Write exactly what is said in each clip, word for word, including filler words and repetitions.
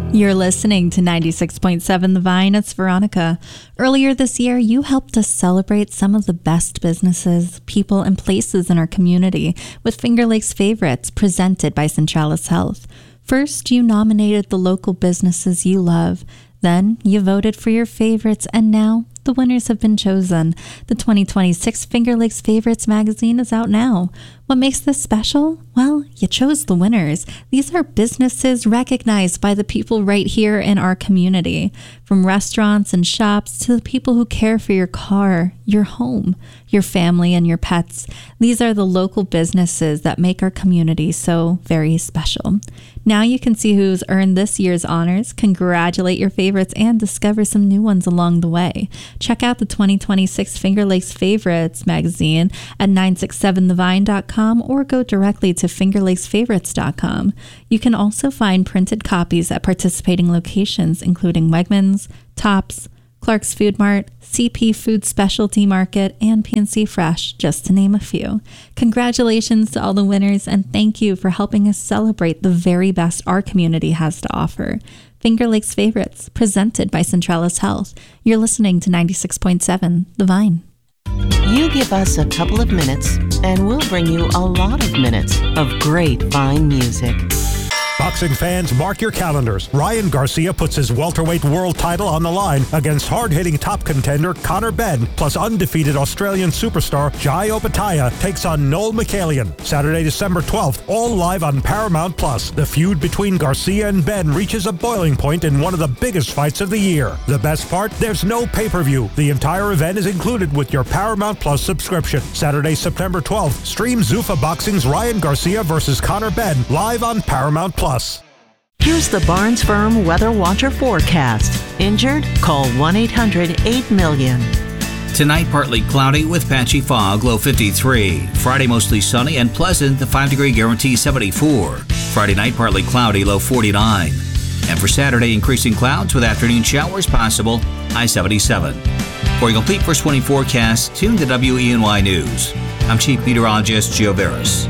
You're listening to ninety-six point seven The Vine. It's Veronica. Earlier this year, you helped us celebrate some of the best businesses, people, and places in our community with Finger Lakes Favorites presented by Centralis Health. First, you nominated the local businesses you love. Then, you voted for your favorites, and now the winners have been chosen. The twenty twenty-six Finger Lakes Favorites magazine is out now. What makes this special? Well, you chose the winners. These are businesses recognized by the people right here in our community. From restaurants and shops to the people who care for your car, your home, your family, and your pets. These are the local businesses that make our community so very special. Now you can see who's earned this year's honors, congratulate your favorites, and discover some new ones along the way. Check out the twenty twenty-six Finger Lakes Favorites magazine at nine six seven the vine dot com or go directly to finger lakes favorites dot com. You can also find printed copies at participating locations including Wegmans, Tops, Clark's Food Mart, C P Food Specialty Market, and P and C Fresh, just to name a few. Congratulations to all the winners, and thank you for helping us celebrate the very best our community has to offer. Finger Lakes Favorites, presented by Centralis Health. You're listening to ninety-six point seven The Vine. You give us a couple of minutes, and we'll bring you a lot of minutes of great Vine music. Boxing fans, mark your calendars. Ryan Garcia puts his welterweight world title on the line against hard-hitting top contender Conor Benn, plus undefeated Australian superstar Jai Opetaia takes on Noel Michaelian. Saturday, December twelfth, all live on Paramount Plus. The feud between Garcia and Benn reaches a boiling point in one of the biggest fights of the year. The best part? There's no pay-per-view. The entire event is included with your Paramount Plus subscription. Saturday, September twelfth, stream Zuffa Boxing's Ryan Garcia versus Conor Benn live on Paramount Plus. Here's the Barnes Firm Weather Watcher forecast. Injured? Call one eight hundred eight million. Tonight, partly cloudy with patchy fog, low fifty-three. Friday, mostly sunny and pleasant, the five-degree guarantee seventy-four. Friday night, partly cloudy, low forty-nine. And for Saturday, increasing clouds with afternoon showers possible, high seventy-seven. For a complete first twenty forecast, tune to W E N Y News. I'm Chief Meteorologist Gio Veras.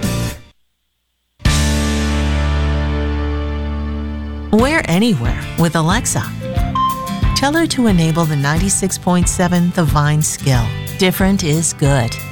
We're anywhere with Alexa. Tell her to enable the ninety-six point seven The Vine skill. Different is good.